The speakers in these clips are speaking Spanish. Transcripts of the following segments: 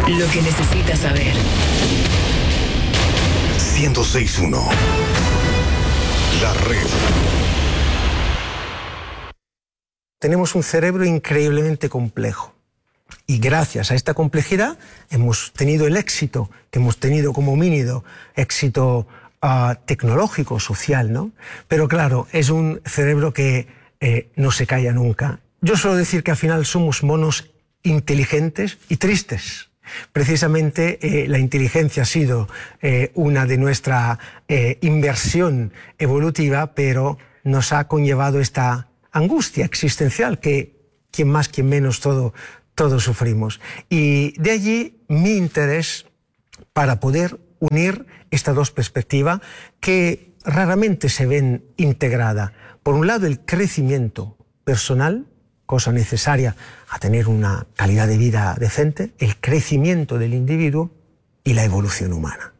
Lo que necesitas saber. 106.1 La Red. Tenemos un cerebro increíblemente complejo. Y gracias a esta complejidad hemos tenido el éxito que hemos tenido como homínido, éxito tecnológico, social, ¿no? Pero claro, es un cerebro que no se calla nunca. Yo suelo decir que al final somos monos inteligentes y tristes. Precisamente la inteligencia ha sido una de nuestra inversión evolutiva, pero nos ha conllevado esta angustia existencial que quien más, quien menos, todos sufrimos. Y de allí mi interés para poder unir estas dos perspectivas que raramente se ven integradas. Por un lado, el crecimiento personal, cosa necesaria a tener una calidad de vida decente, el crecimiento del individuo y la evolución humana.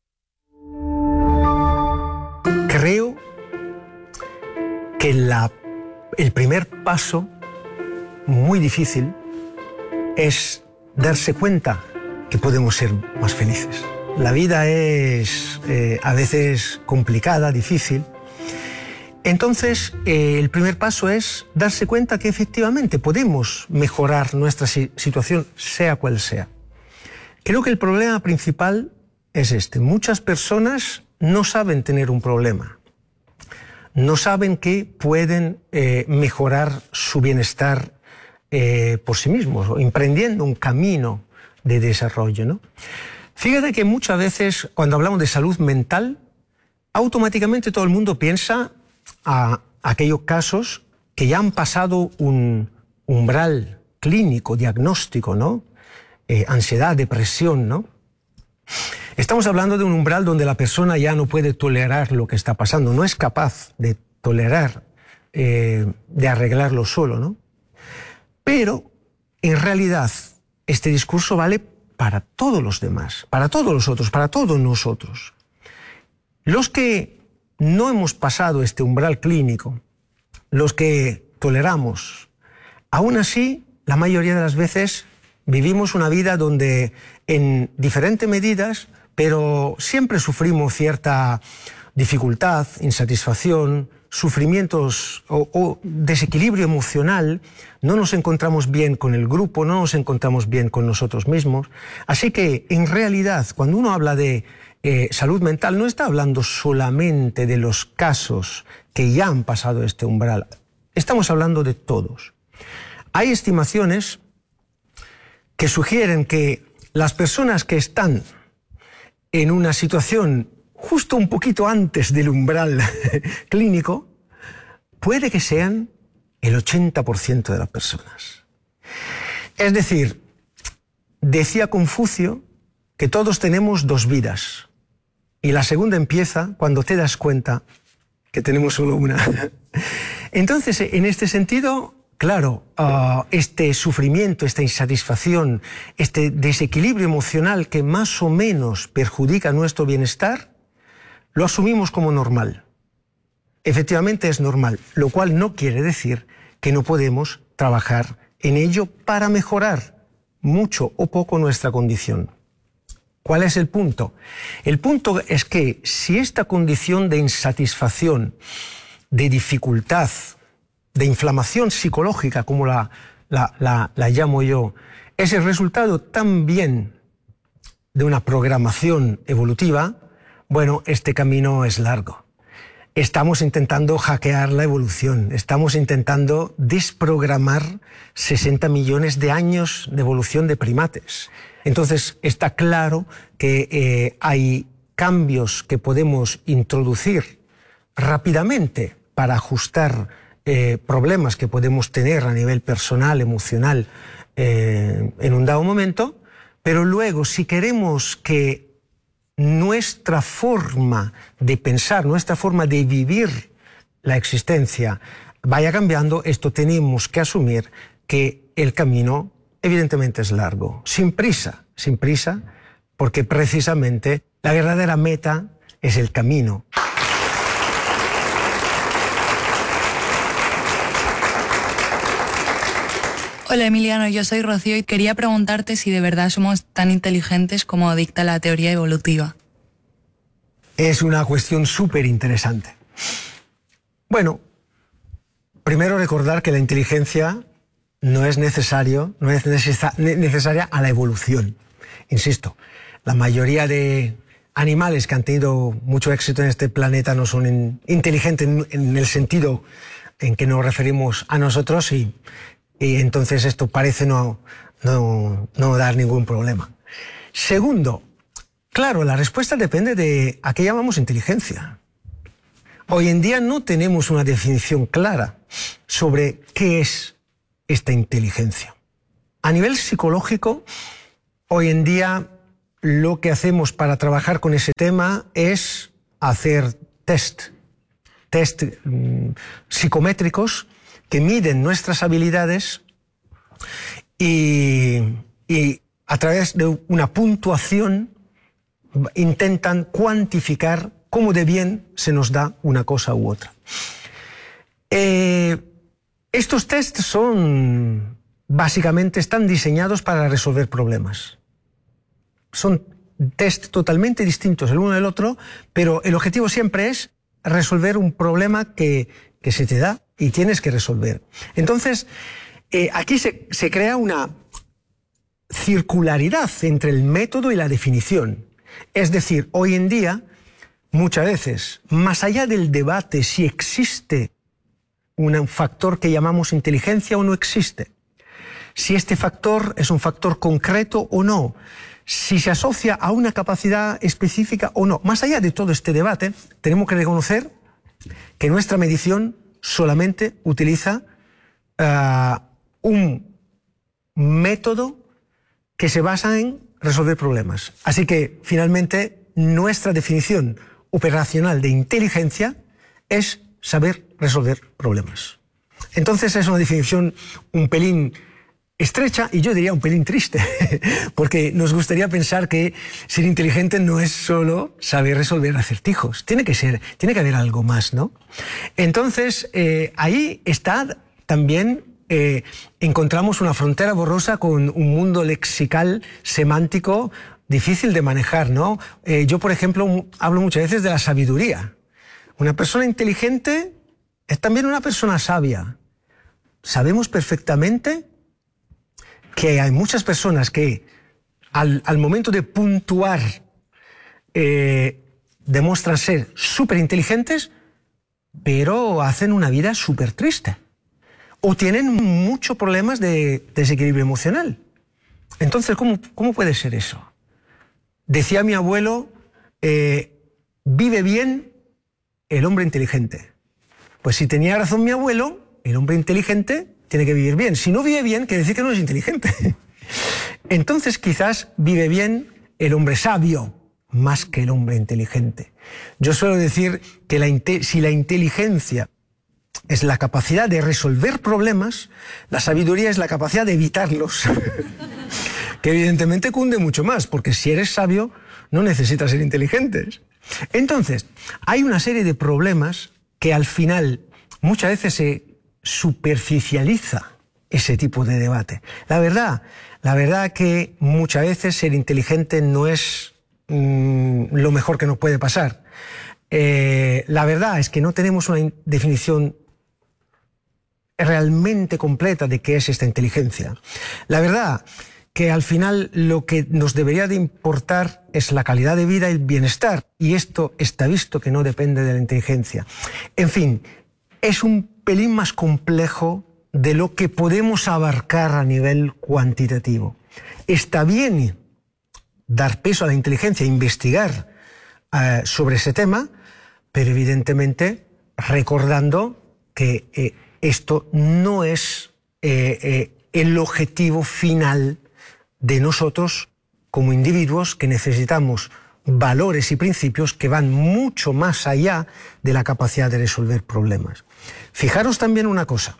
Creo que el primer paso, muy difícil, es darse cuenta que podemos ser más felices. La vida es a veces complicada, difícil. Entonces, el primer paso es darse cuenta que efectivamente podemos mejorar nuestra situación, sea cual sea. Creo que el problema principal es este. Muchas personas no saben tener un problema. No saben que pueden mejorar su bienestar por sí mismos, o emprendiendo un camino de desarrollo, ¿no? Fíjate que muchas veces cuando hablamos de salud mental, automáticamente todo el mundo piensa a aquellos casos que ya han pasado un umbral clínico, diagnóstico, ¿no? Ansiedad, depresión, ¿no? Estamos hablando de un umbral donde la persona ya no puede tolerar lo que está pasando, no es capaz de tolerar, de arreglarlo solo, ¿no? Pero, en realidad, este discurso vale para todos los demás, para todos los otros, para todos nosotros. Los que no hemos pasado este umbral clínico, los que toleramos, aún así, la mayoría de las veces vivimos una vida donde, en diferentes medidas, pero siempre sufrimos cierta dificultad, insatisfacción, sufrimientos o desequilibrio emocional, no nos encontramos bien con el grupo, no nos encontramos bien con nosotros mismos. Así que, en realidad, cuando uno habla de salud mental, no está hablando solamente de los casos que ya han pasado este umbral. Estamos hablando de todos. Hay estimaciones que sugieren que las personas que están en una situación justo un poquito antes del umbral clínico, puede que sean el 80% de las personas. Es decir, decía Confucio que todos tenemos dos vidas, y la segunda empieza cuando te das cuenta que tenemos solo una. Entonces, en este sentido, claro, este sufrimiento, esta insatisfacción, este desequilibrio emocional que más o menos perjudica nuestro bienestar, lo asumimos como normal. Efectivamente es normal, lo cual no quiere decir que no podemos trabajar en ello para mejorar mucho o poco nuestra condición. ¿Cuál es el punto? El punto es que si esta condición de insatisfacción, de dificultad, de inflamación psicológica, como la llamo yo, es el resultado también de una programación evolutiva, bueno, este camino es largo. Estamos intentando hackear la evolución, estamos intentando desprogramar 60 millones de años de evolución de primates. Entonces, está claro que hay cambios que podemos introducir rápidamente para ajustar problemas que podemos tener a nivel personal, emocional, en un dado momento, pero luego, si queremos que nuestra forma de pensar, nuestra forma de vivir la existencia vaya cambiando, esto tenemos que asumir que el camino evidentemente es largo, sin prisa, porque precisamente la verdadera meta es el camino. Hola Emiliano, yo soy Rocío y quería preguntarte si de verdad somos tan inteligentes como dicta la teoría evolutiva. Es una cuestión súper interesante. Bueno, primero recordar que la inteligencia no es necesaria a la evolución. Insisto, la mayoría de animales que han tenido mucho éxito en este planeta no son inteligentes en el sentido en que nos referimos a nosotros y entonces esto parece no dar ningún problema. Segundo, claro, la respuesta depende de a qué llamamos inteligencia. Hoy en día no tenemos una definición clara sobre qué es esta inteligencia. A nivel psicológico, hoy en día lo que hacemos para trabajar con ese tema es hacer test psicométricos que miden nuestras habilidades y a través de una puntuación intentan cuantificar cómo de bien se nos da una cosa u otra. Estos tests básicamente están diseñados para resolver problemas. Son test totalmente distintos el uno del otro, pero el objetivo siempre es resolver un problema que se te da y tienes que resolver. Entonces, aquí se crea una circularidad entre el método y la definición. Es decir, hoy en día, muchas veces, más allá del debate si existe un factor que llamamos inteligencia o no existe, si este factor es un factor concreto o no, si se asocia a una capacidad específica o no, más allá de todo este debate, tenemos que reconocer que nuestra medición solamente utiliza un método que se basa en resolver problemas. Así que, finalmente, nuestra definición operacional de inteligencia es saber resolver problemas. Entonces es una definición un pelín estrecha y yo diría un pelín triste, porque nos gustaría pensar que ser inteligente no es solo saber resolver acertijos, tiene que haber algo más, ¿no? Entonces, ahí está también, encontramos una frontera borrosa con un mundo lexical, semántico, difícil de manejar, ¿no? Yo, por ejemplo, hablo muchas veces de la sabiduría. Una persona inteligente es también una persona sabia. Sabemos perfectamente que hay muchas personas que al momento de puntuar demuestran ser súper inteligentes, pero hacen una vida súper triste. O tienen muchos problemas de desequilibrio emocional. Entonces, ¿cómo puede ser eso? Decía mi abuelo, vive bien el hombre inteligente. Pues si tenía razón mi abuelo, el hombre inteligente tiene que vivir bien. Si no vive bien, quiere decir que no es inteligente. Entonces quizás vive bien el hombre sabio más que el hombre inteligente. Yo suelo decir que si la inteligencia es la capacidad de resolver problemas, la sabiduría es la capacidad de evitarlos. Que evidentemente cunde mucho más, porque si eres sabio no necesitas ser inteligente. Entonces, hay una serie de problemas que al final muchas veces se superficializa ese tipo de debate. La verdad que muchas veces ser inteligente no es lo mejor que nos puede pasar. La verdad es que no tenemos una definición realmente completa de qué es esta inteligencia. La verdad que al final lo que nos debería de importar es la calidad de vida y el bienestar, y esto está visto que no depende de la inteligencia. En fin, es un pelín más complejo de lo que podemos abarcar a nivel cuantitativo. Está bien dar peso a la inteligencia, investigar sobre ese tema, pero evidentemente recordando que esto no es el objetivo final de nosotros como individuos, que necesitamos valores y principios que van mucho más allá de la capacidad de resolver problemas. Fijaros también una cosa.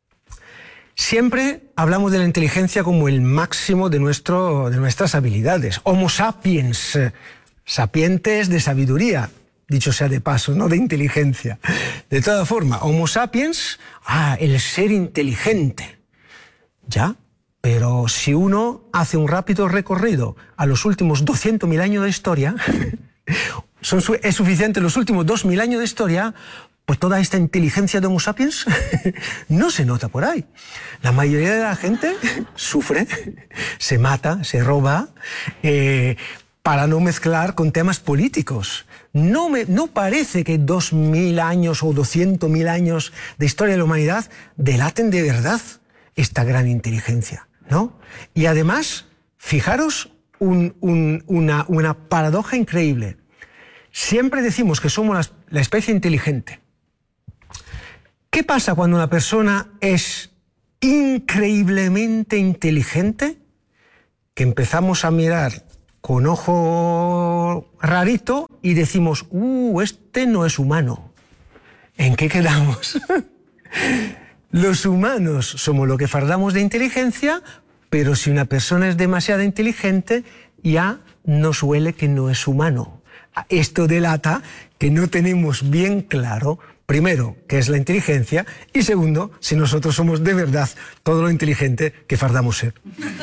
Siempre hablamos de la inteligencia como el máximo de nuestras habilidades. Homo sapiens, sapientes de sabiduría, dicho sea de paso, no de inteligencia. De todas formas, Homo sapiens, el ser inteligente. Ya, pero si uno hace un rápido recorrido a los últimos 200.000 años de historia, es suficiente los últimos 2.000 años de historia, pues toda esta inteligencia de Homo sapiens no se nota por ahí. La mayoría de la gente sufre, se mata, se roba, para no mezclar con temas políticos. No parece que 2.000 años o 200.000 años de historia de la humanidad delaten de verdad esta gran inteligencia, ¿no? Y además, fijaros una paradoja increíble. Siempre decimos que somos la especie inteligente. ¿Qué pasa cuando una persona es increíblemente inteligente? Que empezamos a mirar con ojo rarito y decimos, este no es humano. ¿En qué quedamos? Los humanos somos lo que fardamos de inteligencia, pero si una persona es demasiado inteligente, ya nos huele que no es humano. Esto delata que no tenemos bien claro, primero, qué es la inteligencia, y segundo, si nosotros somos de verdad todo lo inteligente que fardamos ser.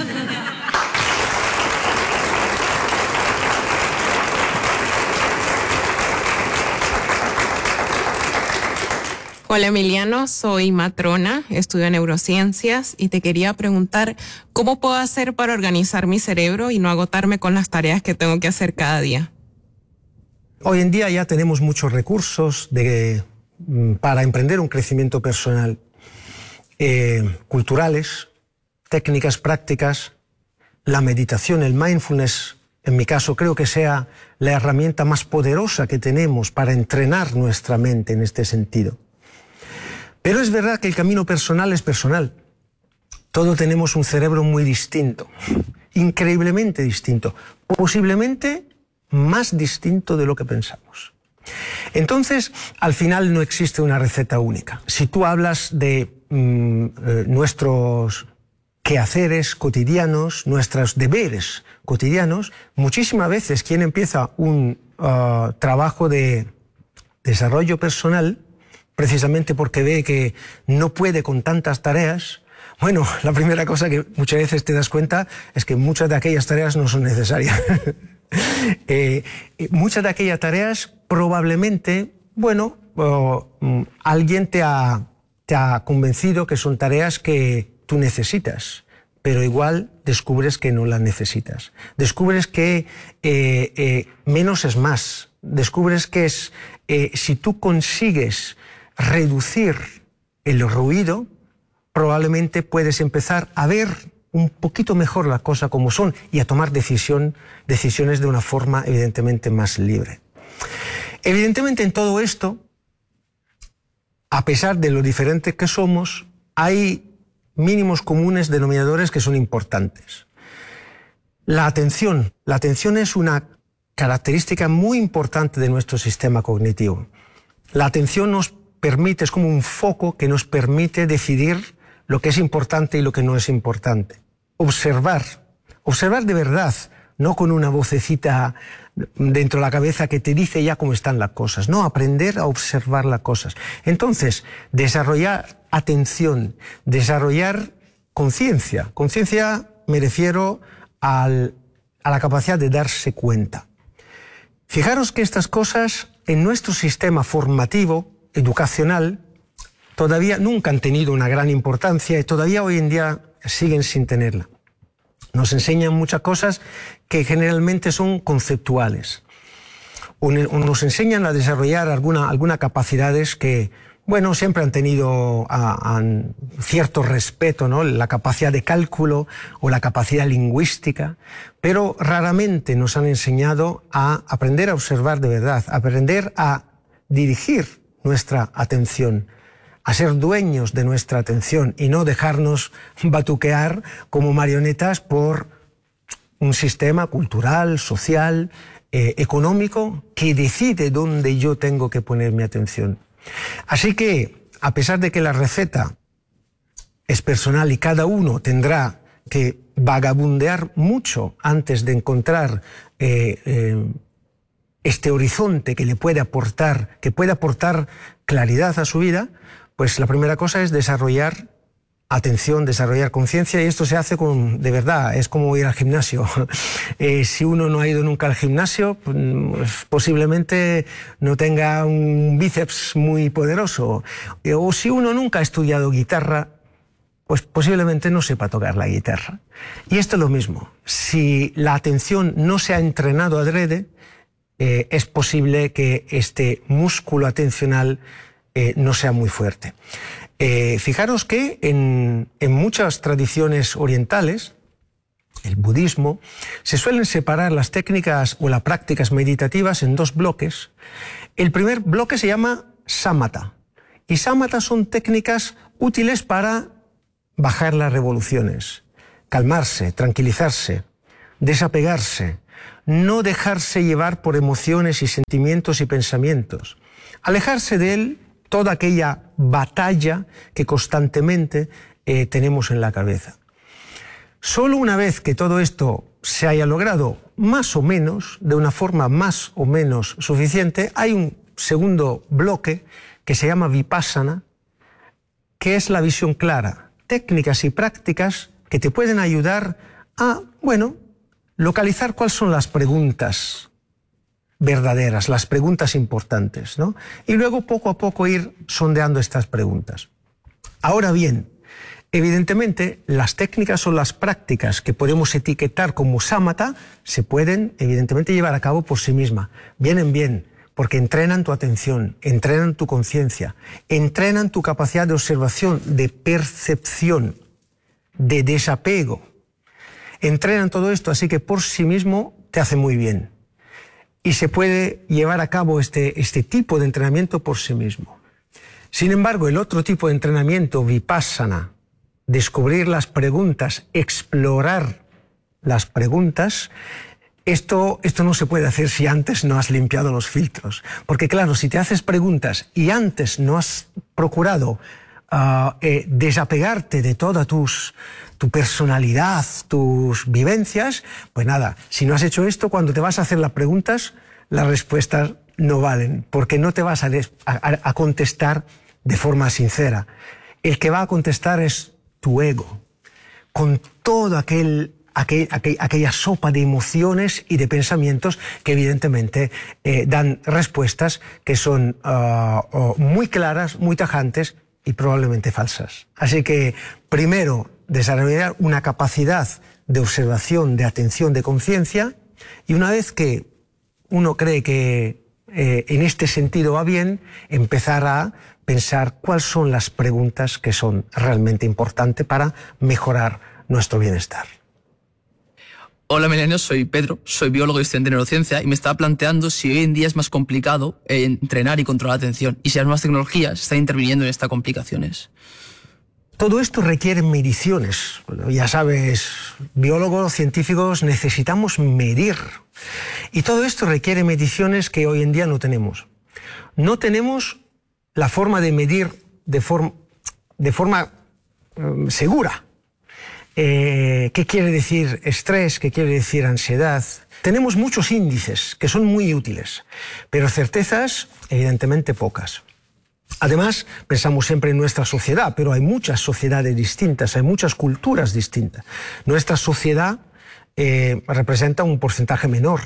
Hola Emiliano, soy matrona, estudio neurociencias y te quería preguntar ¿cómo puedo hacer para organizar mi cerebro y no agotarme con las tareas que tengo que hacer cada día? Hoy en día ya tenemos muchos recursos para emprender un crecimiento personal, culturales, técnicas prácticas, la meditación, el mindfulness, en mi caso creo que sea la herramienta más poderosa que tenemos para entrenar nuestra mente en este sentido. Pero es verdad que el camino personal es personal. Todos tenemos un cerebro muy distinto, increíblemente distinto, posiblemente más distinto de lo que pensamos. Entonces, al final no existe una receta única. Si tú hablas de nuestros quehaceres cotidianos, nuestros deberes cotidianos, muchísimas veces quien empieza un trabajo de desarrollo personal, precisamente porque ve que no puede con tantas tareas, bueno, la primera cosa que muchas veces te das cuenta es que muchas de aquellas tareas no son necesarias. Muchas de aquellas tareas probablemente, bueno, alguien te ha convencido que son tareas que tú necesitas, pero igual descubres que no las necesitas. Descubres que menos es más. Descubres que si tú consigues reducir el ruido, probablemente puedes empezar a ver un poquito mejor las cosas como son y a tomar decisiones de una forma evidentemente más libre. Evidentemente en todo esto, a pesar de lo diferentes que somos, hay mínimos comunes denominadores que son importantes. La atención es una característica muy importante de nuestro sistema cognitivo. La atención nos permite, es como un foco que nos permite decidir lo que es importante y lo que no es importante. Observar de verdad, no con una vocecita dentro de la cabeza que te dice ya cómo están las cosas, no, aprender a observar las cosas. Entonces, desarrollar atención, desarrollar conciencia. Conciencia me refiero a la capacidad de darse cuenta. Fijaros que estas cosas en nuestro sistema formativo, educacional, todavía nunca han tenido una gran importancia y todavía hoy en día siguen sin tenerla. Nos enseñan muchas cosas que generalmente son conceptuales. O nos enseñan a desarrollar algunas capacidades que, bueno, siempre han tenido cierto respeto, ¿no? La capacidad de cálculo o la capacidad lingüística, pero raramente nos han enseñado a aprender a observar de verdad, a aprender a dirigir nuestra atención, a ser dueños de nuestra atención y no dejarnos batuquear como marionetas por un sistema cultural, social, económico que decide dónde yo tengo que poner mi atención. Así que, a pesar de que la receta es personal y cada uno tendrá que vagabundear mucho antes de encontrar este horizonte que le puede aportar claridad a su vida, pues la primera cosa es desarrollar atención, desarrollar conciencia, y esto se hace de verdad, es como ir al gimnasio. Si uno no ha ido nunca al gimnasio, pues posiblemente no tenga un bíceps muy poderoso. O si uno nunca ha estudiado guitarra, pues posiblemente no sepa tocar la guitarra. Y esto es lo mismo. Si la atención no se ha entrenado adrede, es posible que este músculo atencional no sea muy fuerte. Fijaros que en muchas tradiciones orientales, el budismo, se suelen separar las técnicas o las prácticas meditativas en dos bloques. El primer bloque se llama samatha. Y samatha son técnicas útiles para bajar las revoluciones, calmarse, tranquilizarse, desapegarse, no dejarse llevar por emociones y sentimientos y pensamientos, alejarse de él toda aquella batalla que constantemente tenemos en la cabeza. Solo una vez que todo esto se haya logrado más o menos, de una forma más o menos suficiente, hay un segundo bloque que se llama vipassana, que es la visión clara, técnicas y prácticas que te pueden ayudar a, localizar cuáles son las preguntas verdaderas, las preguntas importantes, ¿no? Y luego poco a poco ir sondeando estas preguntas. Ahora bien, evidentemente las técnicas o las prácticas que podemos etiquetar como samatha se pueden evidentemente llevar a cabo por sí misma. Vienen bien, porque entrenan tu atención, entrenan tu conciencia, entrenan tu capacidad de observación, de percepción, de desapego. Entrenan todo esto, así que por sí mismo te hace muy bien. Y se puede llevar a cabo este tipo de entrenamiento por sí mismo. Sin embargo, el otro tipo de entrenamiento, vipassana, descubrir las preguntas, explorar las preguntas, esto no se puede hacer si antes no has limpiado los filtros. Porque claro, si te haces preguntas y antes no has procurado desapegarte de toda tu personalidad, tus vivencias, pues nada, si no has hecho esto, cuando te vas a hacer las preguntas, las respuestas no valen, porque no te vas a contestar de forma sincera. El que va a contestar es tu ego, con todo aquella sopa de emociones y de pensamientos que evidentemente dan respuestas que son muy claras, muy tajantes y probablemente falsas. Así que primero desarrollar una capacidad de observación, de atención, de conciencia, y una vez que uno cree que en este sentido va bien, empezar a pensar cuáles son las preguntas que son realmente importantes para mejorar nuestro bienestar. Hola Milenios, soy Pedro, soy biólogo y estudiante de neurociencia y me estaba planteando si hoy en día es más complicado entrenar y controlar la atención y si las nuevas tecnologías están interviniendo en estas complicaciones. Todo esto requiere mediciones. Bueno, ya sabes, biólogos, científicos, necesitamos medir. Y todo esto requiere mediciones que hoy en día no tenemos. No tenemos la forma de medir de forma segura. ¿Qué quiere decir estrés? ¿Qué quiere decir ansiedad? Tenemos muchos índices que son muy útiles, pero certezas evidentemente pocas. Además, pensamos siempre en nuestra sociedad, pero hay muchas sociedades distintas, hay muchas culturas distintas. Nuestra sociedad representa un porcentaje menor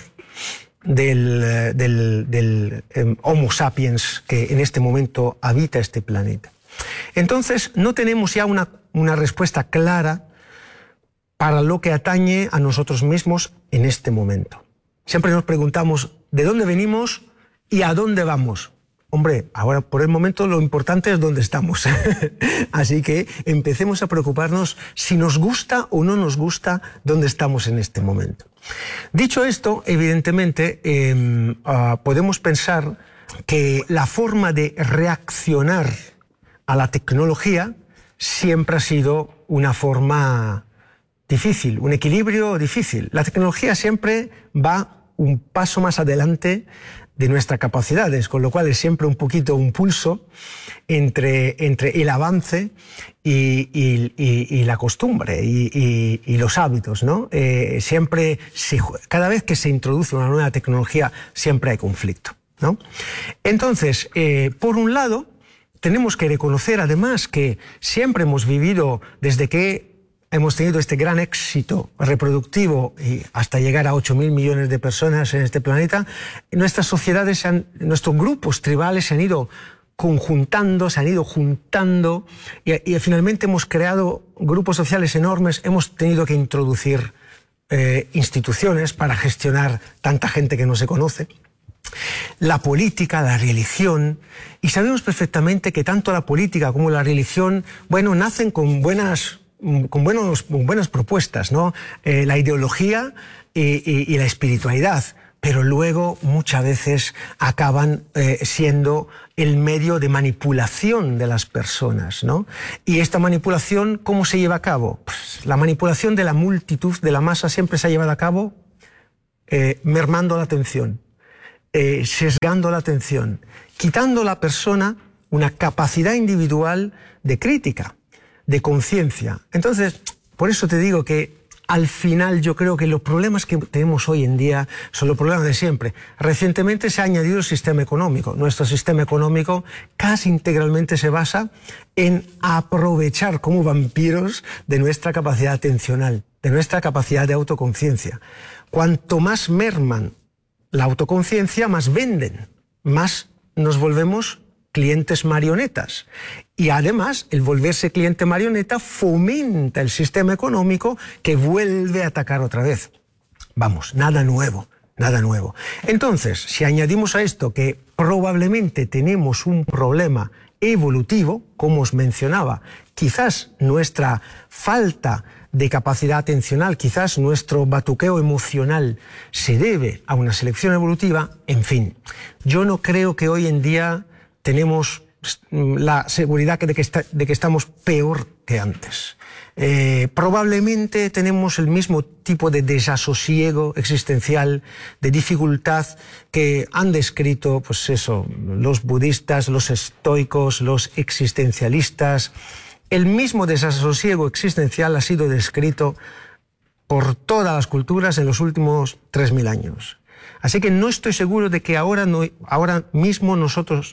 del Homo sapiens que en este momento habita este planeta. Entonces, no tenemos ya una respuesta clara para lo que atañe a nosotros mismos en este momento. Siempre nos preguntamos ¿de dónde venimos y a dónde vamos? Hombre, ahora por el momento lo importante es dónde estamos. Así que empecemos a preocuparnos si nos gusta o no nos gusta dónde estamos en este momento. Dicho esto, evidentemente podemos pensar que la forma de reaccionar a la tecnología siempre ha sido una forma difícil, un equilibrio difícil. La tecnología siempre va un paso más adelante de nuestras capacidades, con lo cual es siempre un poquito un pulso entre el avance y la costumbre y los hábitos, ¿no? Cada vez que se introduce una nueva tecnología siempre hay conflicto, ¿no? Entonces, por un lado, tenemos que reconocer además que siempre hemos vivido, desde que hemos tenido este gran éxito reproductivo y hasta llegar a 8.000 millones de personas en este planeta, nuestras sociedades, nuestros grupos tribales se han ido conjuntando, se han ido juntando y finalmente hemos creado grupos sociales enormes, hemos tenido que introducir instituciones para gestionar tanta gente que no se conoce. La política, la religión, y sabemos perfectamente que tanto la política como la religión, bueno, nacen con buenas propuestas, ¿no? La ideología y la espiritualidad, pero luego muchas veces acaban siendo el medio de manipulación de las personas, ¿no? Y esta manipulación, ¿cómo se lleva a cabo? Pues la manipulación de la multitud, de la masa, siempre se ha llevado a cabo mermando la atención, sesgando la atención, quitando a la persona una capacidad individual de crítica, de conciencia. Entonces, por eso te digo que al final yo creo que los problemas que tenemos hoy en día son los problemas de siempre. Recientemente se ha añadido el sistema económico. Nuestro sistema económico casi integralmente se basa en aprovechar como vampiros de nuestra capacidad atencional, de nuestra capacidad de autoconciencia. Cuanto más merman la autoconciencia, más venden, más nos volvemos clientes marionetas. Y además, el volverse cliente marioneta fomenta el sistema económico que vuelve a atacar otra vez. Vamos, nada nuevo, nada nuevo. Entonces, si añadimos a esto que probablemente tenemos un problema evolutivo, como os mencionaba, quizás nuestra falta de capacidad atencional, quizás nuestro batuqueo emocional se debe a una selección evolutiva, en fin, yo no creo que hoy en día tenemos la seguridad de que estamos peor que antes. Probablemente tenemos el mismo tipo de desasosiego existencial, de dificultad que han descrito, pues eso, los budistas, los estoicos, los existencialistas. El mismo desasosiego existencial ha sido descrito por todas las culturas en los últimos 3.000 años. Así que no estoy seguro de que ahora mismo nosotros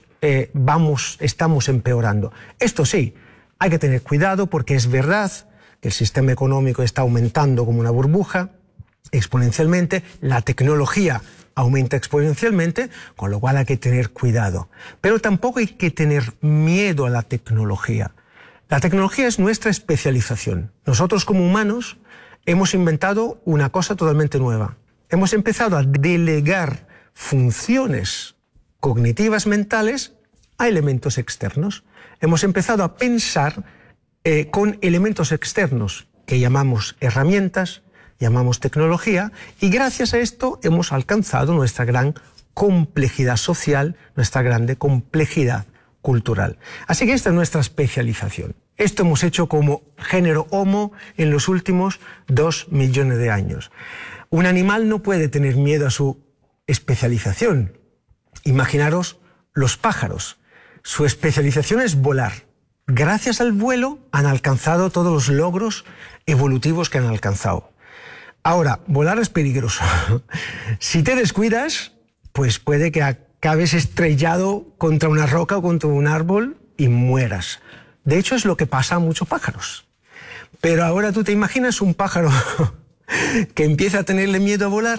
estamos empeorando. Esto sí, hay que tener cuidado porque es verdad que el sistema económico está aumentando como una burbuja exponencialmente, la tecnología aumenta exponencialmente, con lo cual hay que tener cuidado. Pero tampoco hay que tener miedo a la tecnología. La tecnología es nuestra especialización. Nosotros como humanos hemos inventado una cosa totalmente nueva. Hemos empezado a delegar funciones cognitivas mentales a elementos externos. Hemos empezado a pensar con elementos externos que llamamos herramientas, llamamos tecnología, y gracias a esto hemos alcanzado nuestra gran complejidad social, nuestra grande complejidad cultural. Así que esta es nuestra especialización. Esto hemos hecho como género Homo en los últimos 2 millones de años. Un animal no puede tener miedo a su especialización. Imaginaros los pájaros. Su especialización es volar. Gracias al vuelo han alcanzado todos los logros evolutivos que han alcanzado. Ahora, volar es peligroso. Si te descuidas, pues puede que acabes estrellado contra una roca o contra un árbol y mueras. De hecho, es lo que pasa a muchos pájaros. Pero ahora tú te imaginas un pájaro que empieza a tenerle miedo a volar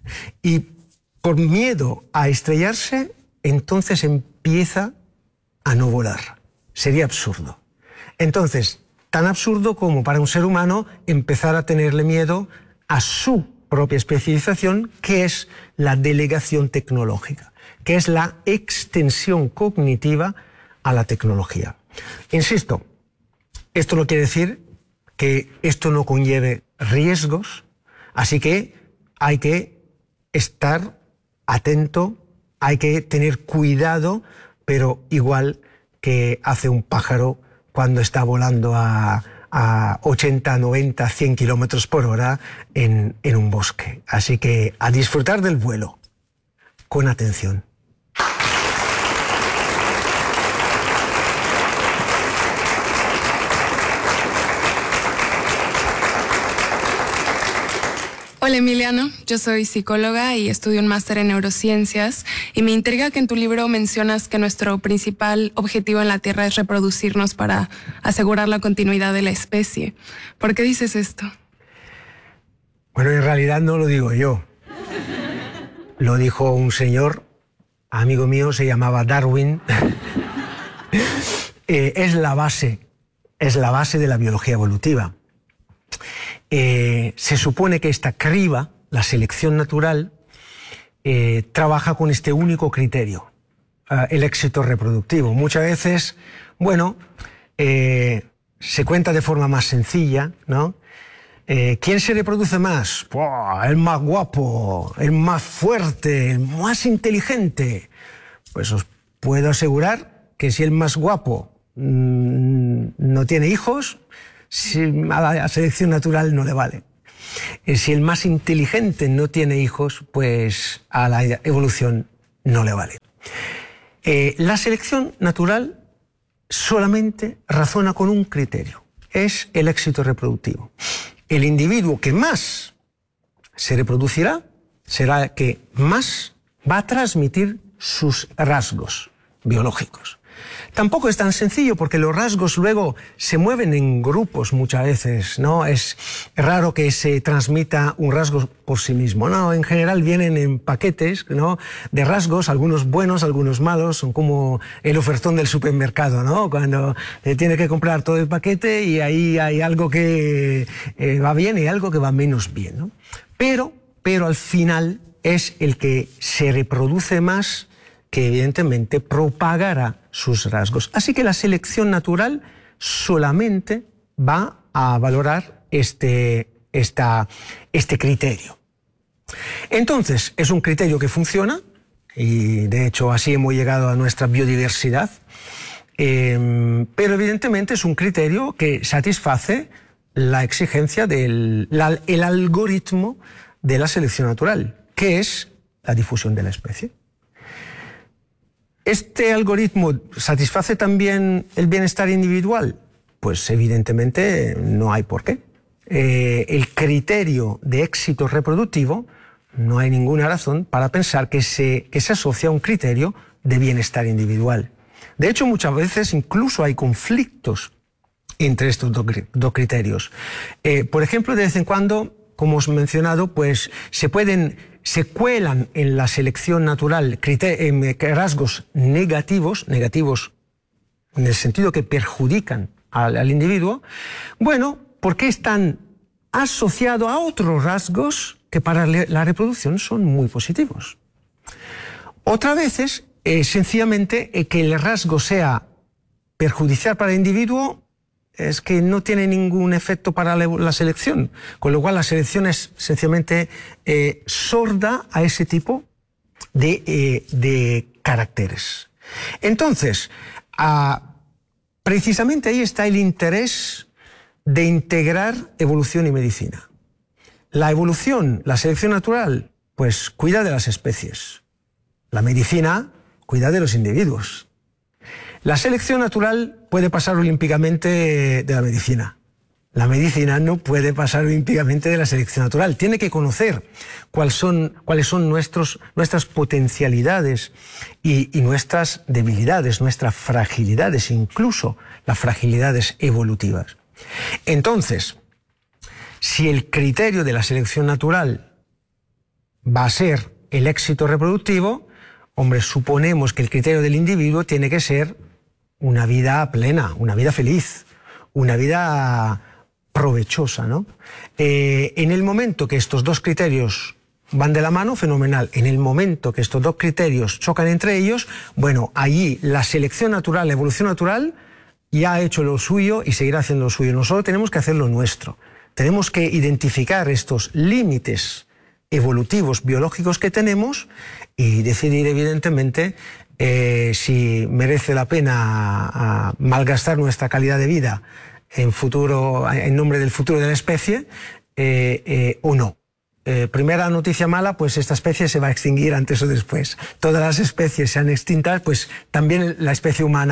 y por miedo a estrellarse, entonces empieza a no volar. Sería absurdo. Entonces, tan absurdo como para un ser humano empezar a tenerle miedo a su propia especialización, que es la delegación tecnológica, que es la extensión cognitiva a la tecnología. Insisto, esto no quiere decir que esto no conlleve riesgos, así que hay que estar atento, hay que tener cuidado, pero igual que hace un pájaro cuando está volando a 80, 90, 100 kilómetros por hora en un bosque. Así que a disfrutar del vuelo, con atención. Hola Emiliano, yo soy psicóloga y estudio un máster en neurociencias y me intriga que en tu libro mencionas que nuestro principal objetivo en la Tierra es reproducirnos para asegurar la continuidad de la especie. ¿Por qué dices esto? Bueno, en realidad no lo digo yo. Lo dijo un señor, amigo mío, se llamaba Darwin. Es la base de la biología evolutiva. Se supone que esta criba, la selección natural, trabaja con este único criterio, el éxito reproductivo. Muchas veces, bueno, se cuenta de forma más sencilla, ¿no? ¿Quién se reproduce más? ¡Buah! El más guapo, el más fuerte, el más inteligente. Pues os puedo asegurar que si el más guapo no tiene hijos, a la selección natural no le vale. Si el más inteligente no tiene hijos, pues a la evolución no le vale. La selección natural solamente razona con un criterio, es el éxito reproductivo. El individuo que más se reproducirá será el que más va a transmitir sus rasgos biológicos. Tampoco es tan sencillo porque los rasgos luego se mueven en grupos muchas veces, ¿no? Es raro que se transmita un rasgo por sí mismo, ¿no? En general vienen en paquetes, ¿no? De rasgos, algunos buenos, algunos malos, son como el ofertón del supermercado, ¿no? Cuando tiene que comprar todo el paquete y ahí hay algo que va bien y algo que va menos bien, ¿no? Pero al final es el que se reproduce más que evidentemente propagará sus rasgos. Así que la selección natural solamente va a valorar este criterio. Entonces, es un criterio que funciona, y de hecho así hemos llegado a nuestra biodiversidad, pero evidentemente es un criterio que satisface la exigencia el algoritmo de la selección natural, que es la difusión de la especie. ¿Este algoritmo satisface también el bienestar individual? Pues evidentemente no hay por qué. El criterio de éxito reproductivo, no hay ninguna razón para pensar que se asocia a un criterio de bienestar individual. De hecho, muchas veces incluso hay conflictos entre estos dos criterios. Por ejemplo, de vez en cuando, como os he mencionado, pues se cuelan en la selección natural rasgos negativos en el sentido que perjudican al individuo, bueno, porque están asociados a otros rasgos que para la reproducción son muy positivos. Otras veces, sencillamente, que el rasgo sea perjudicial para el individuo es que no tiene ningún efecto para la selección, con lo cual la selección es sencillamente sorda a ese tipo de caracteres. Entonces, precisamente ahí está el interés de integrar evolución y medicina. La evolución, la selección natural, pues cuida de las especies. La medicina cuida de los individuos. La selección natural puede pasar olímpicamente de la medicina. La medicina no puede pasar olímpicamente de la selección natural. Tiene que conocer cuáles son nuestras potencialidades y nuestras debilidades, nuestras fragilidades, incluso las fragilidades evolutivas. Entonces, si el criterio de la selección natural va a ser el éxito reproductivo, hombre, suponemos que el criterio del individuo tiene que ser una vida plena, una vida feliz, una vida provechosa, ¿no? En el momento que estos dos criterios van de la mano, fenomenal. En el momento que estos dos criterios chocan entre ellos, bueno, allí la selección natural, la evolución natural, ya ha hecho lo suyo y seguirá haciendo lo suyo. Nosotros tenemos que hacer lo nuestro. Tenemos que identificar estos límites evolutivos, biológicos que tenemos y decidir, evidentemente, si merece la pena malgastar nuestra calidad de vida en nombre del futuro de la especie o no. Primera noticia mala, pues esta especie se va a extinguir antes o después. Todas las especies sean extintas, pues también la especie humana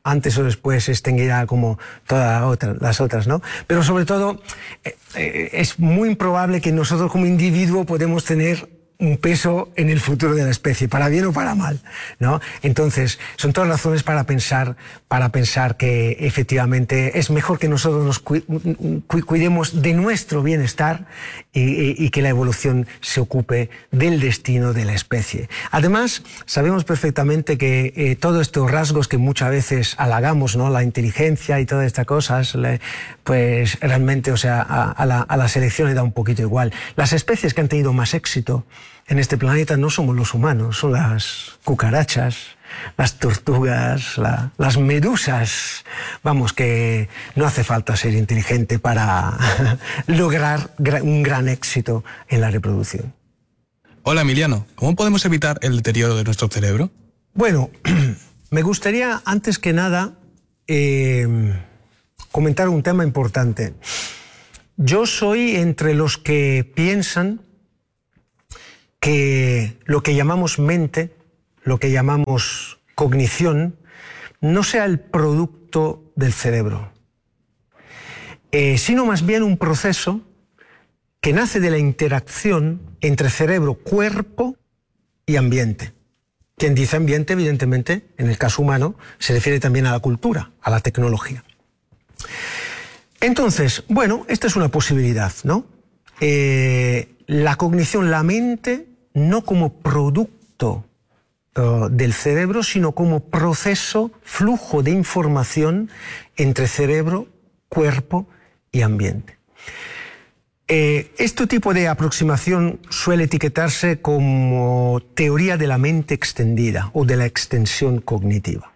antes o después se extinguirá como todas las otras, ¿no? Pero sobre todo es muy improbable que nosotros como individuo podemos tener un peso en el futuro de la especie, para bien o para mal, ¿no? Entonces, son todas razones para pensar que efectivamente es mejor que nosotros nos cuidemos de nuestro bienestar y que la evolución se ocupe del destino de la especie. Además, sabemos perfectamente que todos estos rasgos que muchas veces halagamos, ¿no? La inteligencia y todas estas cosas, pues realmente, o sea, a la selección le da un poquito igual. Las especies que han tenido más éxito en este planeta no somos los humanos, son las cucarachas, las tortugas, las medusas. Vamos, que no hace falta ser inteligente para lograr un gran éxito en la reproducción. Hola Emiliano, ¿cómo podemos evitar el deterioro de nuestro cerebro? Bueno, me gustaría antes que nada comentar un tema importante. Yo soy entre los que piensan que lo que llamamos mente, lo que llamamos cognición, no sea el producto del cerebro, sino más bien un proceso que nace de la interacción entre cerebro, cuerpo y ambiente. Quien dice ambiente, evidentemente, en el caso humano, se refiere también a la cultura, a la tecnología. Entonces, bueno, esta es una posibilidad, ¿no? La cognición, la mente, no como producto del cerebro, sino como proceso, flujo de información entre cerebro, cuerpo y ambiente. Este tipo de aproximación suele etiquetarse como teoría de la mente extendida o de la extensión cognitiva.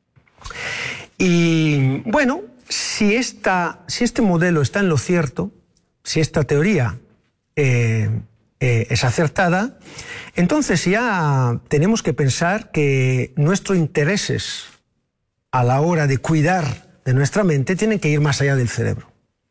Y bueno, si este modelo está en lo cierto, si esta teoría es acertada, entonces ya tenemos que pensar que nuestros intereses a la hora de cuidar de nuestra mente tienen que ir más allá del cerebro.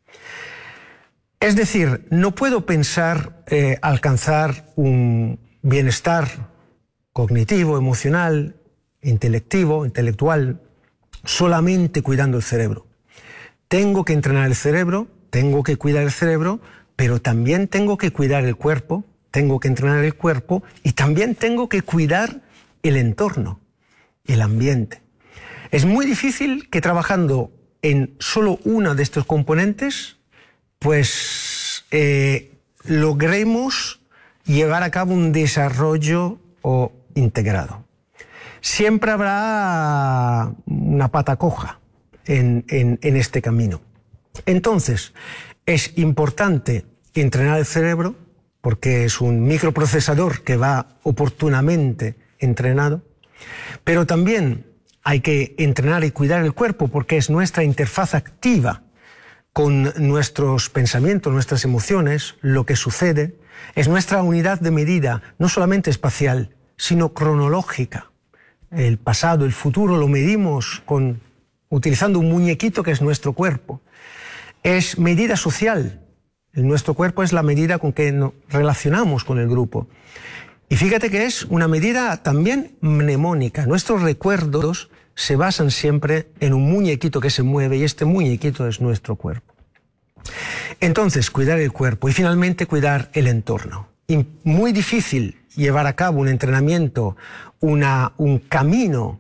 Es decir, no puedo pensar alcanzar un bienestar cognitivo, emocional, intelectual, solamente cuidando el cerebro. Tengo que entrenar el cerebro, tengo que cuidar el cerebro, pero también tengo que cuidar el cuerpo, tengo que entrenar el cuerpo y también tengo que cuidar el entorno, el ambiente. Es muy difícil que trabajando en solo uno de estos componentes, pues logremos llevar a cabo un desarrollo integrado. Siempre habrá una pata coja en este camino. Entonces, es importante entrenar el cerebro porque es un microprocesador que va oportunamente entrenado, pero también hay que entrenar y cuidar el cuerpo porque es nuestra interfaz activa con nuestros pensamientos, nuestras emociones, lo que sucede. Es nuestra unidad de medida, no solamente espacial, sino cronológica. El pasado, el futuro lo medimos utilizando un muñequito que es nuestro cuerpo. Es medida social. Nuestro cuerpo es la medida con que nos relacionamos con el grupo. Y fíjate que es una medida también mnemónica. Nuestros recuerdos se basan siempre en un muñequito que se mueve y este muñequito es nuestro cuerpo. Entonces, cuidar el cuerpo y finalmente cuidar el entorno. Y muy difícil llevar a cabo un entrenamiento, un camino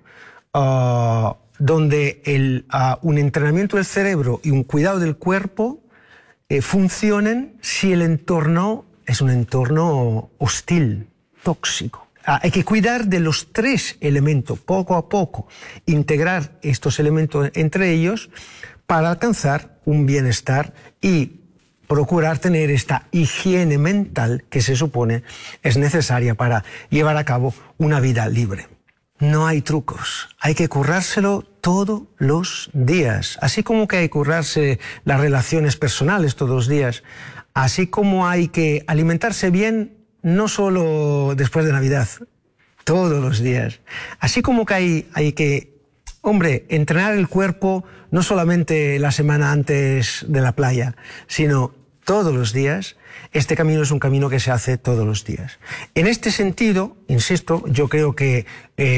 donde un entrenamiento del cerebro y un cuidado del cuerpo funcionen si el entorno es un entorno hostil, tóxico. Hay que cuidar de los tres elementos, poco a poco, integrar estos elementos entre ellos para alcanzar un bienestar y procurar tener esta higiene mental que se supone es necesaria para llevar a cabo una vida libre. No hay trucos, hay que currárselo todos los días, así como que hay que currarse las relaciones personales todos los días, así como hay que alimentarse bien no solo después de Navidad, todos los días, así como que hay que, entrenar el cuerpo no solamente la semana antes de la playa, sino todos los días, este camino es un camino que se hace todos los días. En este sentido, insisto, yo creo que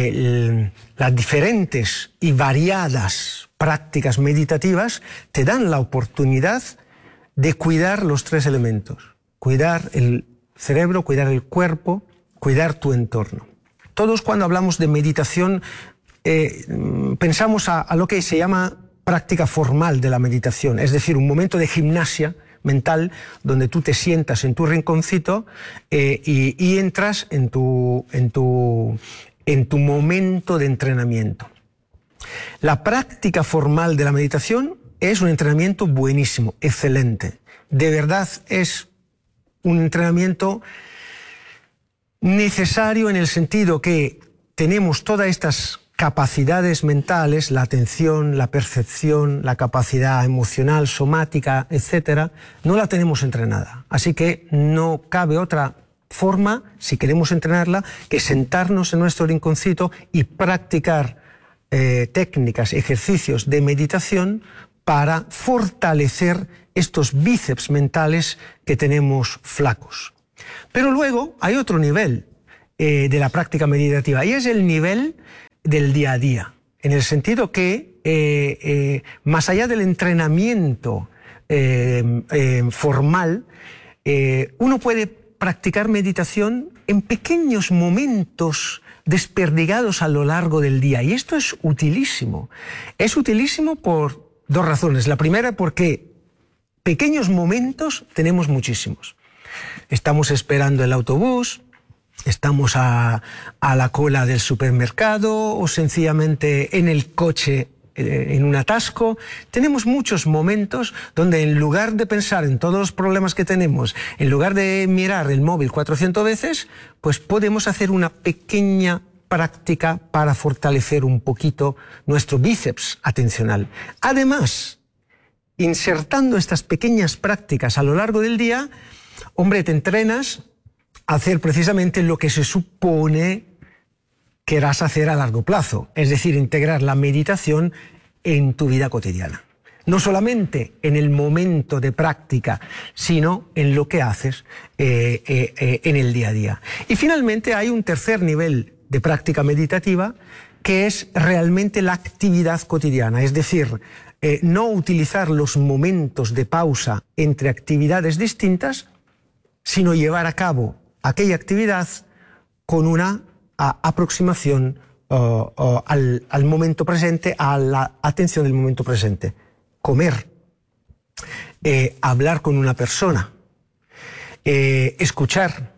las diferentes y variadas prácticas meditativas te dan la oportunidad de cuidar los tres elementos. Cuidar el cerebro, cuidar el cuerpo, cuidar tu entorno. Todos cuando hablamos de meditación pensamos a lo que se llama práctica formal de la meditación, es decir, un momento de gimnasia mental donde tú te sientas en tu rinconcito y entras en tu momento de entrenamiento. La práctica formal de la meditación es un entrenamiento buenísimo, excelente. De verdad es un entrenamiento necesario en el sentido que tenemos todas estas capacidades mentales, la atención, la percepción, la capacidad emocional, somática, etcétera, no la tenemos entrenada. Así que no cabe otra forma, si queremos entrenarla, que sentarnos en nuestro rinconcito y practicar técnicas, ejercicios de meditación para fortalecer estos bíceps mentales que tenemos flacos. Pero luego hay otro nivel de la práctica meditativa y es el nivel del día a día, en el sentido que más allá del entrenamiento formal, uno puede practicar meditación en pequeños momentos desperdigados a lo largo del día, y esto es utilísimo. Es utilísimo por dos razones. La primera, porque pequeños momentos tenemos muchísimos. Estamos esperando el autobús, estamos a la cola del supermercado o sencillamente en el coche en un atasco. Tenemos muchos momentos donde en lugar de pensar en todos los problemas que tenemos, en lugar de mirar el móvil 400 veces, pues podemos hacer una pequeña práctica para fortalecer un poquito nuestro bíceps atencional. Además, insertando estas pequeñas prácticas a lo largo del día, hombre, te entrenas a hacer precisamente lo que se supone querrás hacer a largo plazo, es decir, integrar la meditación en tu vida cotidiana. No solamente en el momento de práctica, sino en lo que haces en el día a día. Y finalmente hay un tercer nivel de práctica meditativa que es realmente la actividad cotidiana, es decir, no utilizar los momentos de pausa entre actividades distintas, sino llevar a cabo aquella actividad con una aproximación al momento presente, a la atención del momento presente. Comer, hablar con una persona, escuchar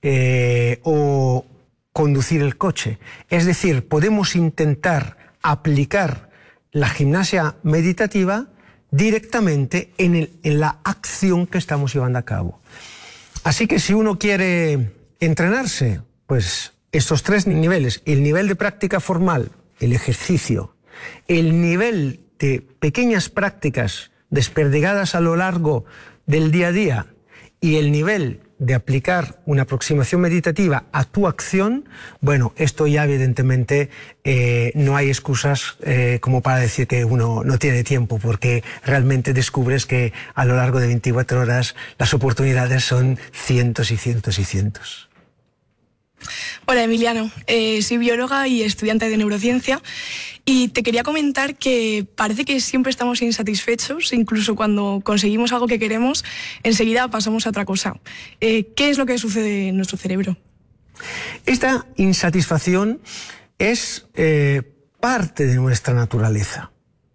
o conducir el coche. Es decir, podemos intentar aplicar la gimnasia meditativa directamente en la acción que estamos llevando a cabo. Así que si uno quiere entrenarse, pues estos tres niveles, el nivel de práctica formal, el ejercicio, el nivel de pequeñas prácticas desperdigadas a lo largo del día a día y el nivel de aplicar una aproximación meditativa a tu acción, bueno, esto ya evidentemente no hay excusas como para decir que uno no tiene tiempo, porque realmente descubres que a lo largo de 24 horas las oportunidades son cientos y cientos y cientos. Hola Emiliano, soy bióloga y estudiante de neurociencia y te quería comentar que parece que siempre estamos insatisfechos, incluso cuando conseguimos algo que queremos, enseguida pasamos a otra cosa. ¿Qué es lo que sucede en nuestro cerebro? Esta insatisfacción es parte de nuestra naturaleza.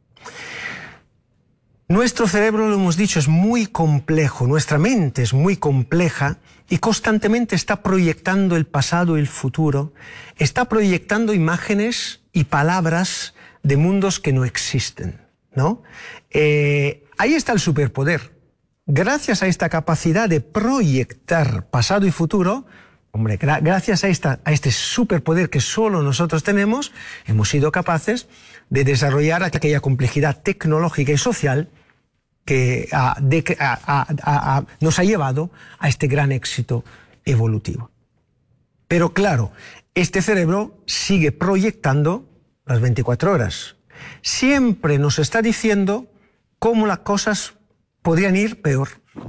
Nuestro cerebro, lo hemos dicho, es muy complejo, nuestra mente es muy compleja y constantemente está proyectando el pasado y el futuro, está proyectando imágenes y palabras de mundos que no existen, ¿no? Ahí está el superpoder. Gracias a esta capacidad de proyectar pasado y futuro, hombre, gracias a este superpoder que solo nosotros tenemos, hemos sido capaces de desarrollar aquella complejidad tecnológica y social que nos ha llevado a este gran éxito evolutivo. Pero claro, este cerebro sigue proyectando las 24 horas. Siempre nos está diciendo cómo las cosas podrían ir peor.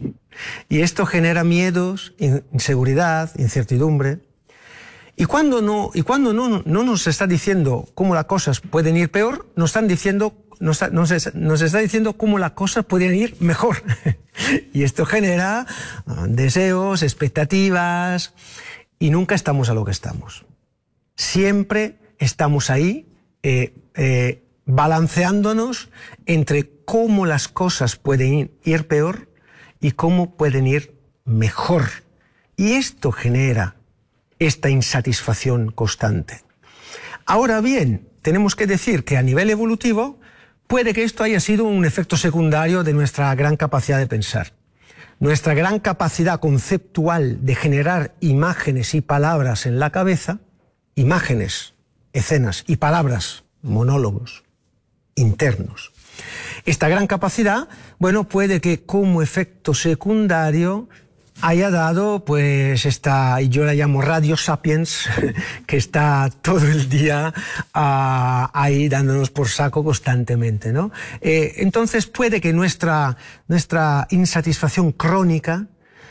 Y esto genera miedos, inseguridad, incertidumbre. Y cuando no nos está diciendo cómo las cosas pueden ir peor, nos está diciendo cómo las cosas podrían ir mejor. Y esto genera deseos, expectativas, y nunca estamos a lo que estamos. Siempre estamos ahí balanceándonos entre cómo las cosas pueden ir peor y cómo pueden ir mejor. Y esto genera esta insatisfacción constante. Ahora bien, tenemos que decir que a nivel evolutivo puede que esto haya sido un efecto secundario de nuestra gran capacidad de pensar. Nuestra gran capacidad conceptual de generar imágenes y palabras en la cabeza, imágenes, escenas y palabras, monólogos internos. Esta gran capacidad, bueno, puede que como efecto secundario haya dado, pues, y yo la llamo radio sapiens, que está todo el día ahí dándonos por saco constantemente, ¿no? Entonces puede que nuestra insatisfacción crónica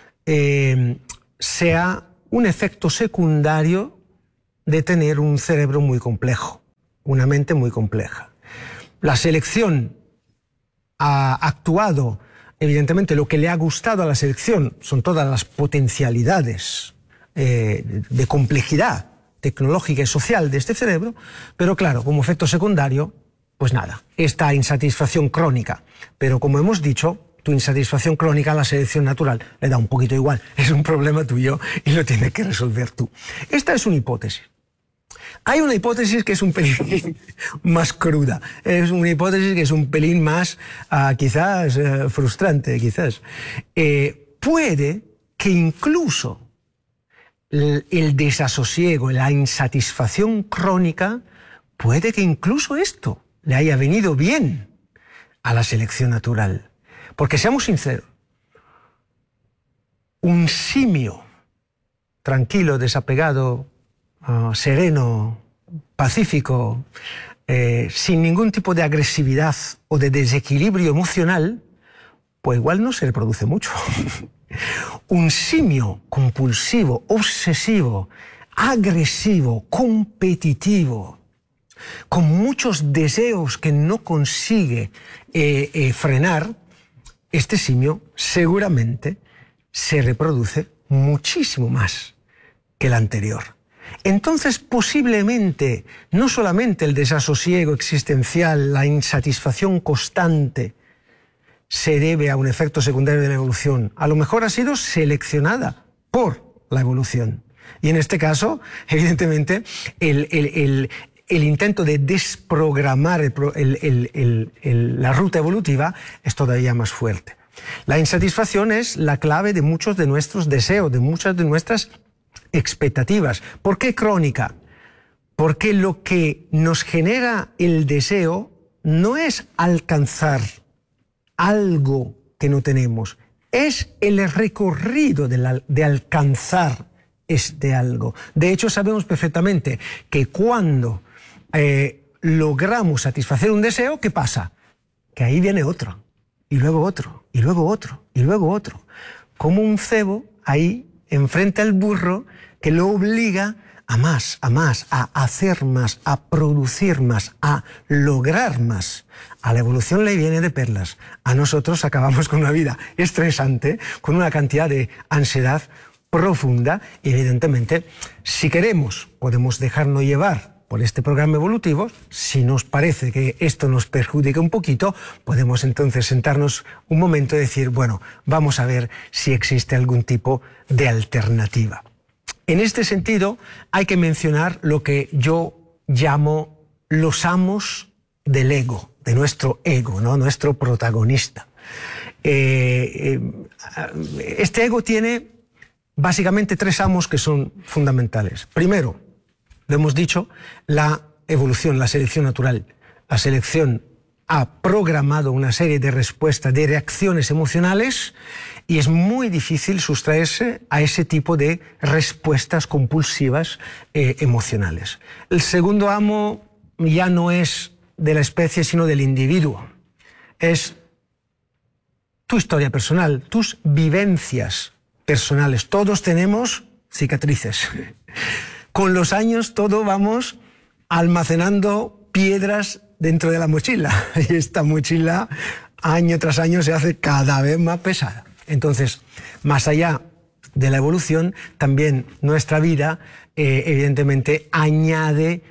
sea un efecto secundario de tener un cerebro muy complejo, una mente muy compleja. La selección ha actuado. Evidentemente, lo que le ha gustado a la selección son todas las potencialidades de complejidad tecnológica y social de este cerebro, pero claro, como efecto secundario, pues nada, esta insatisfacción crónica. Pero como hemos dicho, tu insatisfacción crónica a la selección natural le da un poquito igual, es un problema tuyo y lo tienes que resolver tú. Esta es una hipótesis. Hay una hipótesis que es un pelín más cruda, es una hipótesis que es un pelín más, quizás, frustrante, quizás. Puede que incluso el desasosiego, la insatisfacción crónica, puede que incluso esto le haya venido bien a la selección natural. Porque seamos sinceros, un simio tranquilo, desapegado, sereno, pacífico, sin ningún tipo de agresividad o de desequilibrio emocional, pues igual no se reproduce mucho. Un simio compulsivo, obsesivo, agresivo, competitivo, con muchos deseos que no consigue frenar, este simio seguramente se reproduce muchísimo más que el anterior. Entonces, posiblemente, no solamente el desasosiego existencial, la insatisfacción constante, se debe a un efecto secundario de la evolución. A lo mejor ha sido seleccionada por la evolución. Y en este caso, evidentemente, el intento de desprogramar la ruta evolutiva es todavía más fuerte. La insatisfacción es la clave de muchos de nuestros deseos, de muchas de nuestras expectativas. ¿Por qué crónica? Porque lo que nos genera el deseo no es alcanzar algo que no tenemos, es el recorrido de alcanzar este algo. De hecho, sabemos perfectamente que cuando logramos satisfacer un deseo, ¿qué pasa? Que ahí viene otro, y luego otro, y luego otro, y luego otro. Como un cebo ahí enfrente al burro que lo obliga a más, a hacer más, a producir más, a lograr más. A la evolución le viene de perlas. A nosotros acabamos con una vida estresante, con una cantidad de ansiedad profunda y evidentemente, si queremos, podemos dejarnos llevar por este programa evolutivo. Si nos parece que esto nos perjudica un poquito, podemos entonces sentarnos un momento y decir, bueno, vamos a ver si existe algún tipo de alternativa. En este sentido, hay que mencionar lo que yo llamo los amos del ego, de nuestro ego, ¿no? Nuestro protagonista. Este ego tiene básicamente tres amos que son fundamentales. Primero, lo hemos dicho, la evolución, la selección natural. La selección ha programado una serie de respuestas, de reacciones emocionales, y es muy difícil sustraerse a ese tipo de respuestas compulsivas emocionales. El segundo amo ya no es de la especie, sino del individuo. Es tu historia personal, tus vivencias personales. Todos tenemos cicatrices. Con los años todos vamos almacenando piedras dentro de la mochila y esta mochila año tras año se hace cada vez más pesada. Entonces, más allá de la evolución, también nuestra vida evidentemente añade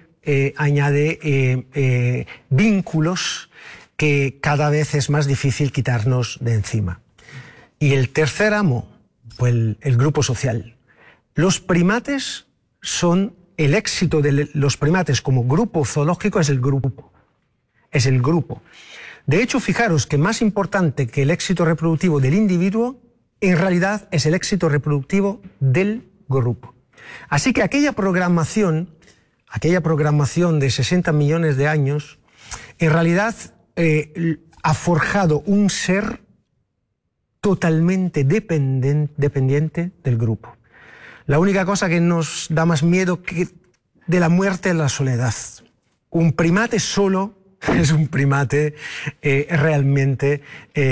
vínculos que cada vez es más difícil quitarnos de encima. Y el tercer amo, pues el grupo social. Los primates son, el éxito de los primates como grupo zoológico es el grupo. Es el grupo. De hecho, fijaros que más importante que el éxito reproductivo del individuo, en realidad es el éxito reproductivo del grupo. Así que aquella programación de 60 millones de años, en realidad ha forjado un ser totalmente dependiente del grupo. La única cosa que nos da más miedo que de la muerte es la soledad. Un primate solo es un primate realmente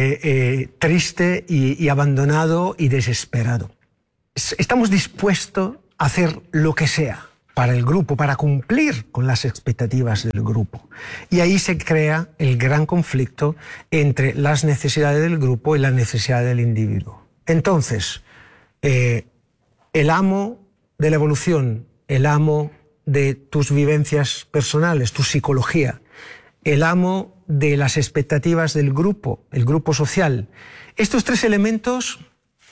triste y abandonado y desesperado. Estamos dispuestos a hacer lo que sea para el grupo, para cumplir con las expectativas del grupo. Y ahí se crea el gran conflicto entre las necesidades del grupo y las necesidades del individuo. Entonces, el amo de la evolución, el amo de tus vivencias personales, tu psicología, el amo de las expectativas del grupo, el grupo social, estos tres elementos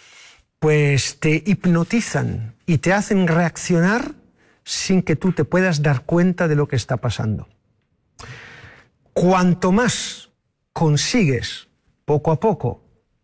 pues te hipnotizan y te hacen reaccionar sin que tú te puedas dar cuenta de lo que está pasando. Cuanto más consigues, poco a poco,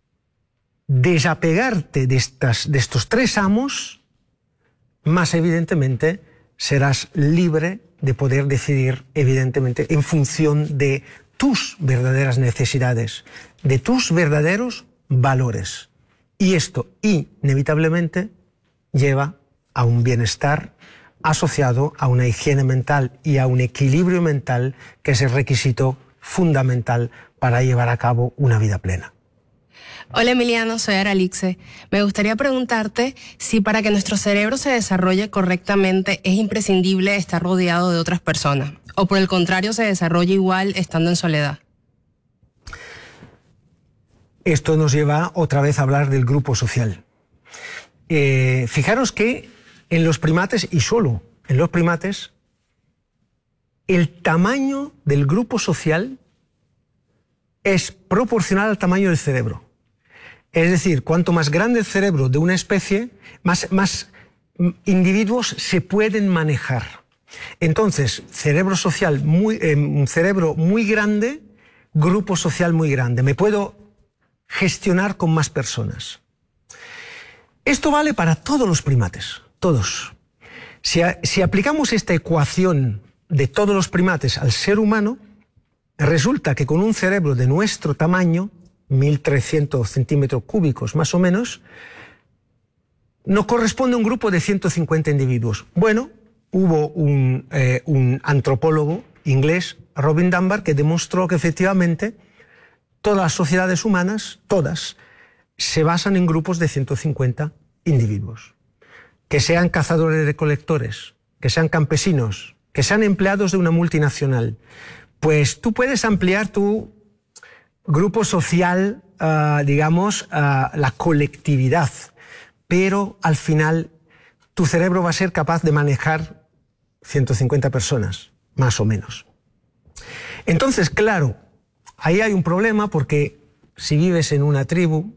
desapegarte de estos tres amos, más evidentemente serás libre de poder decidir, evidentemente, en función de tus verdaderas necesidades, de tus verdaderos valores. Y esto inevitablemente lleva a un bienestar asociado a una higiene mental y a un equilibrio mental, que es el requisito fundamental para llevar a cabo una vida plena. Hola Emiliano, soy Aralixe. Me gustaría preguntarte si para que nuestro cerebro se desarrolle correctamente es imprescindible estar rodeado de otras personas, o por el contrario se desarrolla igual estando en soledad. Esto nos lleva otra vez a hablar del grupo social. Fijaros que en los primates, y solo en los primates, el tamaño del grupo social es proporcional al tamaño del cerebro. Es decir, cuanto más grande el cerebro de una especie, más individuos se pueden manejar. Entonces, cerebro social un cerebro muy grande, grupo social muy grande. Me puedo gestionar con más personas. Esto vale para todos los primates, todos. Si aplicamos esta ecuación de todos los primates al ser humano, resulta que con un cerebro de nuestro tamaño, 1.300 centímetros cúbicos más o menos, nos corresponde un grupo de 150 individuos. Bueno, hubo un antropólogo inglés, Robin Dunbar, que demostró que efectivamente todas las sociedades humanas, todas, se basan en grupos de 150 individuos. Que sean cazadores-recolectores, que sean campesinos, que sean empleados de una multinacional. Pues tú puedes ampliar tu grupo social, digamos, la colectividad, pero al final tu cerebro va a ser capaz de manejar 150 personas, más o menos. Entonces, claro, ahí hay un problema porque si vives en una tribu,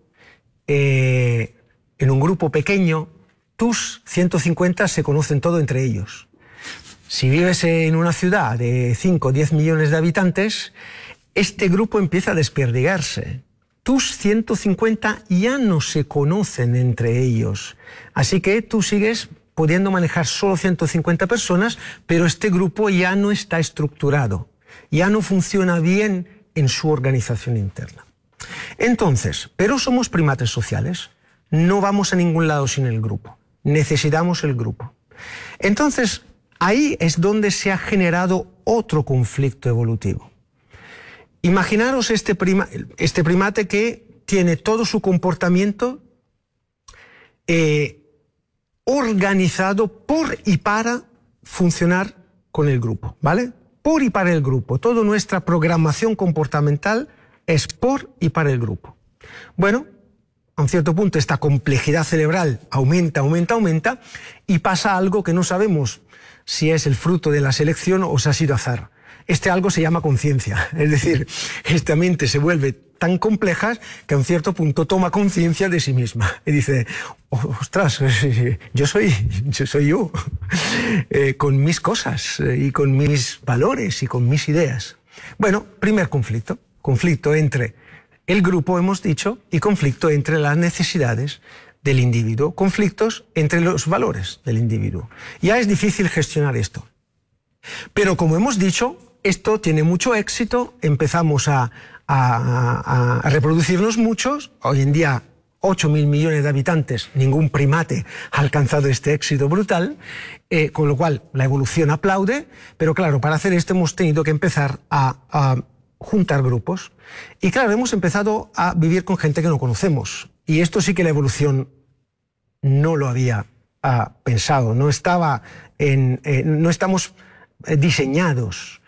en un grupo pequeño, tus 150 se conocen todo entre ellos. Si vives en una ciudad de 5 o 10 millones de habitantes, este grupo empieza a desperdigarse. Tus 150 ya no se conocen entre ellos. Así que tú sigues pudiendo manejar solo 150 personas, pero este grupo ya no está estructurado, ya no funciona bien en su organización interna. Entonces, pero somos primates sociales, no vamos a ningún lado sin el grupo, necesitamos el grupo. Entonces, ahí es donde se ha generado otro conflicto evolutivo. Imaginaros este primate que tiene todo su comportamiento organizado por y para funcionar con el grupo, ¿vale? Por y para el grupo. Toda nuestra programación comportamental es por y para el grupo. Bueno, a un cierto punto esta complejidad cerebral aumenta y pasa algo que no sabemos si es el fruto de la selección o si ha sido azar. Este algo se llama conciencia, es decir, esta mente se vuelve tan compleja que a un cierto punto toma conciencia de sí misma y dice, ostras, yo soy yo, con mis cosas y con mis valores y con mis ideas. Bueno, primer conflicto entre el grupo, hemos dicho, y conflicto entre las necesidades del individuo, conflictos entre los valores del individuo. Ya es difícil gestionar esto. Pero como hemos dicho, esto tiene mucho éxito, empezamos a reproducirnos muchos, hoy en día 8.000 millones de habitantes, ningún primate ha alcanzado este éxito brutal, con lo cual la evolución aplaude, pero claro, para hacer esto hemos tenido que empezar a juntar grupos, y claro, hemos empezado a vivir con gente que no conocemos, y esto sí que la evolución no lo había pensado, no estamos diseñados